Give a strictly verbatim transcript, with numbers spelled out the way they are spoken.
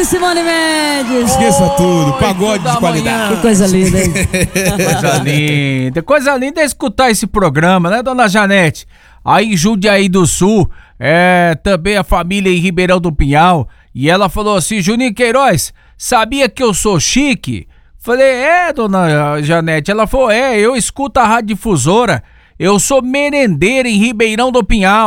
e Simone Mendes. Esqueça tudo, pagode de qualidade. Que coisa linda, hein? Coisa linda. Coisa linda é escutar esse programa, né, dona Janete? Aí em Jundiaí do Sul, é, também a família em Ribeirão do Pinhal. E ela falou assim: Juninho Queiroz, sabia que eu sou chique? Falei, é, dona Janete. Ela falou, é, eu escuto a rádio difusora. Eu sou merendeira em Ribeirão do Pinhal.